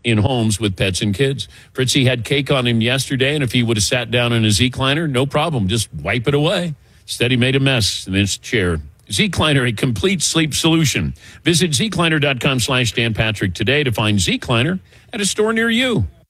in homes with pets and kids. Fritzy had cake on him yesterday, and if he would have sat down in a Zecliner, no problem, just wipe it away. Instead, he made a mess in his chair. Zecliner, a complete sleep solution. Visit Zecliner.com/Dan Patrick today to find Zecliner at a store near you.